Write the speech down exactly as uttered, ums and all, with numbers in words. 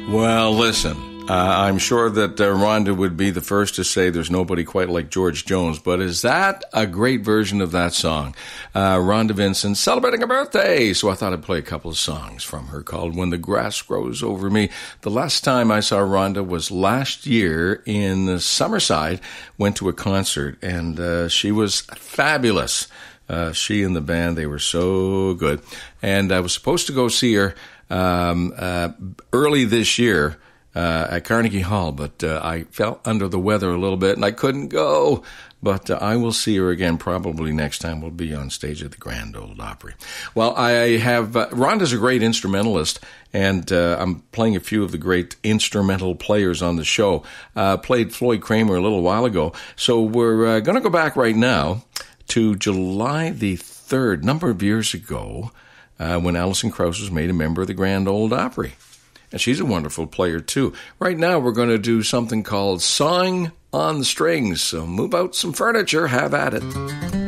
Well, listen, uh, I'm sure that uh, Rhonda would be the first to say there's nobody quite like George Jones, but is that a great version of that song? Uh, Rhonda Vincent celebrating her birthday, so I thought I'd play a couple of songs from her called When the Grass Grows Over Me. The last time I saw Rhonda was last year in Summerside, went to a concert, and uh, she was fabulous. Uh, she and the band, they were so good. And I was supposed to go see her um, uh, early this year uh, at Carnegie Hall, but uh, I felt under the weather a little bit and I couldn't go. But uh, I will see her again probably next time we'll be on stage at the Grand Ole Opry. Well, I have, uh, Rhonda's a great instrumentalist, and uh, I'm playing a few of the great instrumental players on the show. Uh, played Floyd Kramer a little while ago. So we're uh, going to go back right now to July the third, a number of years ago, uh, when Alison Krauss was made a member of the Grand Ole Opry. And she's a wonderful player, too. Right now, we're going to do something called Sawing on the Strings. So move out some furniture, have at it.